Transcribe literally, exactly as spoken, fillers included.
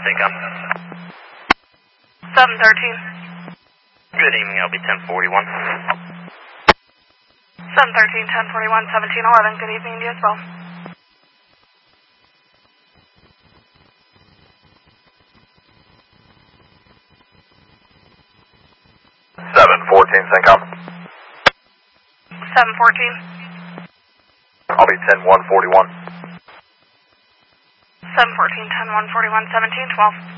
Syncom. seven thirteen. Good evening, L B ten forty-one. seven thirteen, ten forty-one, seventeen eleven. Good evening to you as well. seven fourteen, Syncom. seven fourteen. I'll be ten one forty-one. seven fourteen, ten one forty-one, seventeen twelve.